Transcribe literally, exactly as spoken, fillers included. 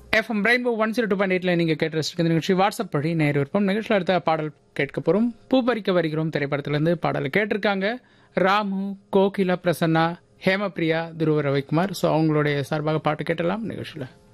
FM rainbow one zero two point எயிட்ல நீங்க கேட்டு ரசிக்கிற நிகழ்ச்சி வாட்ஸ்அப் படி நேர் விருப்பம் நிகழ்ச்சியில் அடுத்த பாடல் கேட்க போறோம். பூ பறிக்க வருகிறோம் திரைப்படத்திலிருந்து பாடல் கேட்டிருக்காங்க ராமு, கோகிலா பிரசன்னா, ஹேமபிரியா, துருவ ரவிக்குமார். ஸோ அவங்களுடைய சார்பாக பாட்டு கேட்டலாம் நிகழ்ச்சியில்.